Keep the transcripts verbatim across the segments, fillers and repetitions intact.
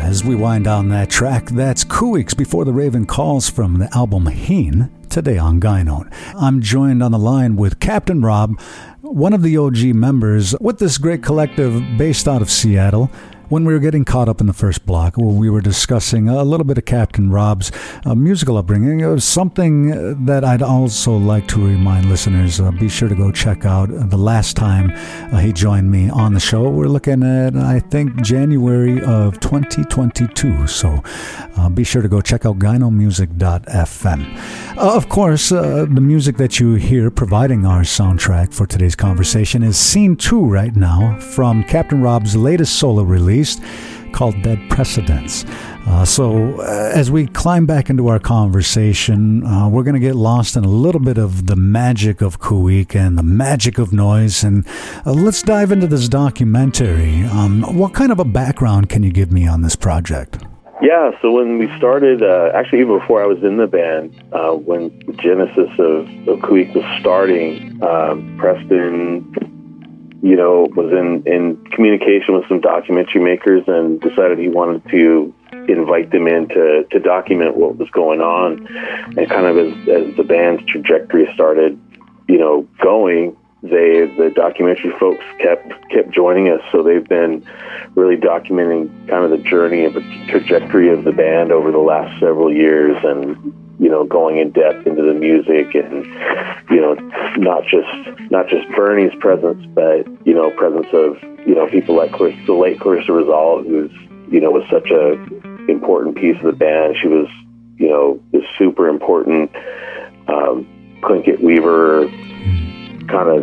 As we wind down that track, that's Cooey's Before the Raven Calls from the album Heen, today on Guy Note. I'm joined on the line with Captain Rob, one of the O G members with this great collective based out of Seattle. When we were getting caught up in the first block, we were discussing a little bit of Captain Rob's uh, musical upbringing. It was something that I'd also like to remind listeners, uh, be sure to go check out the last time uh, he joined me on the show. We're looking at, I think, January of twenty twenty-two. So uh, be sure to go check out gyno music dot f m. Uh, of course, uh, the music that you hear providing our soundtrack for today's conversation is Scene two right now from Captain Rob's latest solo release, called Dead Precedents. Uh, so uh, as we climb back into our conversation, uh, we're going to get lost in a little bit of the magic of Cooey and the magic of noise. And uh, let's dive into this documentary. Um, what kind of a background can you give me on this project? Yeah, so when we started, uh, actually even before I was in the band, uh, when the genesis of, of Cooey was starting, um, Preston, you know, was in, in communication with some documentary makers and decided he wanted to invite them in to, to document what was going on. And kind of as, as the band's trajectory started, you know, going, they, the documentary folks kept, kept joining us. So they've been really documenting kind of the journey and the trajectory of the band over the last several years, and, you know, going in depth into the music and, you know, not just not just Bernie's presence, but, you know, presence of, you know, people like Clarissa, the late Clarissa Rizal, who's, you know, was such a important piece of the band. She was, you know, this super important um, Tlingit Weaver kind of,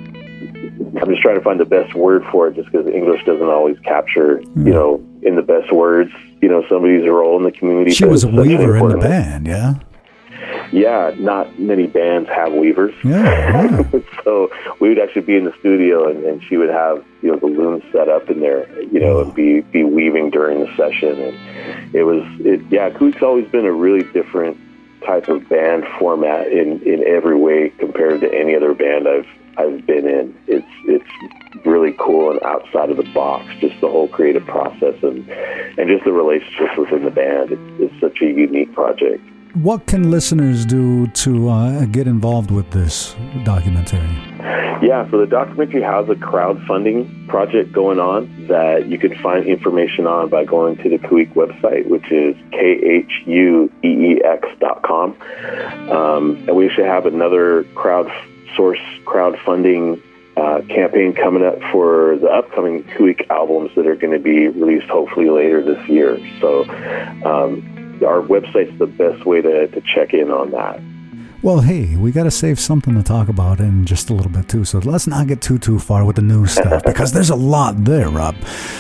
I'm just trying to find the best word for it, just because English doesn't always capture, you know, in the best words, you know, somebody's role in the community. She was a weaver in the band, yeah? Yeah, not many bands have weavers. Yeah, yeah. So we would actually be in the studio, and, and she would have, you know, the looms set up in there, you know, and be, be weaving during the session. And it was, it, yeah, Cooey's always been a really different type of band format in, in every way compared to any other band I've I've been in. It's it's really cool and outside of the box, just the whole creative process and and just the relationships within the band. It's, it's such a unique project. What can listeners do to uh, get involved with this documentary? Yeah, so the documentary has a crowdfunding project going on that you can find information on by going to the Cooey website, which is K H U E E X dot com. Um, and we should have another crowdsource crowdfunding uh, campaign coming up for the upcoming Cooey albums that are going to be released hopefully later this year. So um, our website's the best way to, to check in on that. Well, hey, we got to save something to talk about in just a little bit, too. So let's not get too, too far with the new stuff, because there's a lot there, Rob.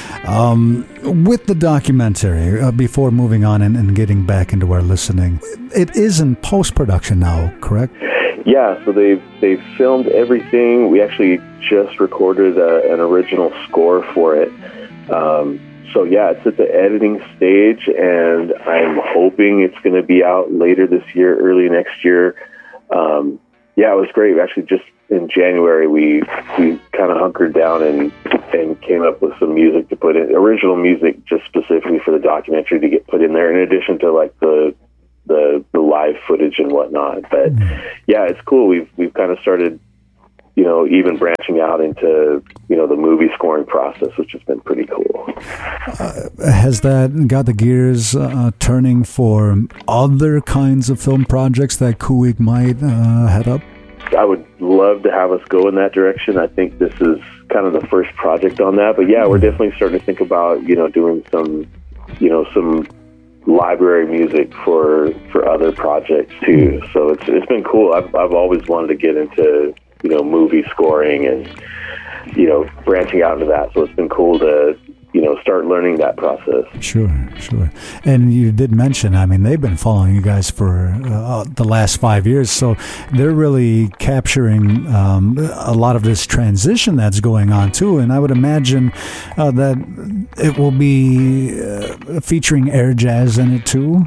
Um, with the documentary, uh, before moving on and, and getting back into our listening, it is in post-production now, correct? Yeah, so they've, they've filmed everything. We actually just recorded a, an original score for it. Um, so, yeah, it's at the editing stage, and I'm hoping it's going to be out later this year, early next year. Um, yeah, it was great. We actually just in January, we we kind of hunkered down and and came up with some music to put in, original music just specifically for the documentary to get put in there, in addition to like the the, the live footage and whatnot. But yeah, it's cool. We've we've kind of started, you know, even branching out into, you know, the movie scoring process, which has been pretty cool. Uh, has that got the gears uh, turning for other kinds of film projects that Cooey might uh, head up? I would love to have us go in that direction. I think this is kind of the first project on that. But yeah, we're definitely starting to think about, you know, doing some, you know, some library music for for other projects too. So it's it's been cool. I've I've always wanted to get into, you know, movie scoring and, you know, branching out into that. So it's been cool to, you know, start learning that process. Sure, sure. And you did mention, I mean, they've been following you guys for uh, the last five years, so they're really capturing um, a lot of this transition that's going on, too. And I would imagine uh, that it will be uh, featuring air jazz in it, too.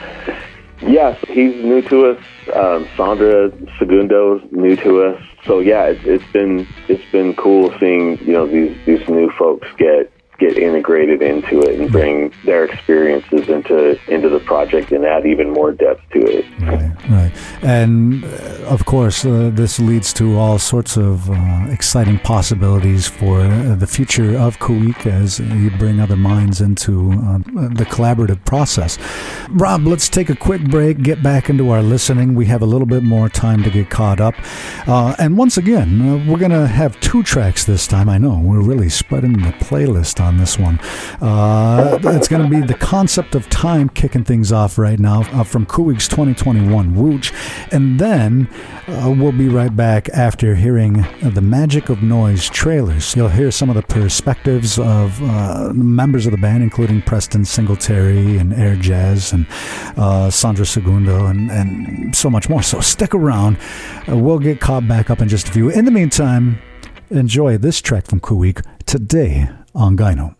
Yes, he's new to us. Um, Sandra Segundo's new to us. So yeah, it, it's been it's been cool seeing, you know, these these new folks get get integrated into it and bring their experiences into into the project and add even more depth to it. Right, right. And uh, of course, uh, this leads to all sorts of uh, exciting possibilities for uh, the future of Kuik as you bring other minds into uh, the collaborative process. Rob, let's take a quick break, get back into our listening. We have a little bit more time to get caught up. Uh, and once again, uh, we're going to have two tracks this time. I know, we're really spreading the playlist on this one. Uh, it's going to be The Concept of Time kicking things off right now uh, from Kuik's twenty twenty-one Wooch. And then uh, we'll be right back after hearing uh, the Magic of Noise trailers. You'll hear some of the perspectives of uh, members of the band, including Preston Singletary and Air Jazz and uh, Sandra Segundo and, and so much more. So stick around. Uh, we'll get caught back up in just a few. In the meantime, enjoy this track from Kuik today on Gyno.